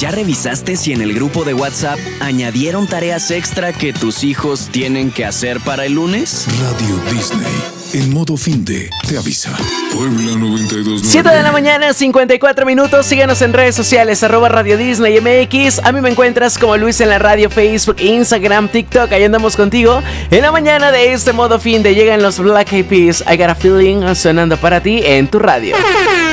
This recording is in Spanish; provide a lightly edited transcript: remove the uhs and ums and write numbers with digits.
¿Ya revisaste si en el grupo de WhatsApp añadieron tareas extra que tus hijos tienen que hacer para el lunes? Radio Disney, en modo fin de, te avisa. Puebla 92.9. 7 de la mañana, 54 minutos. Síguenos en redes sociales, @Radio Disney MX. A mí me encuentras como Luis en la radio, Facebook, Instagram, TikTok. Ahí andamos contigo. En la mañana de este modo fin de llegan los Black Eyed Peas. I Got a Feeling sonando para ti en tu radio.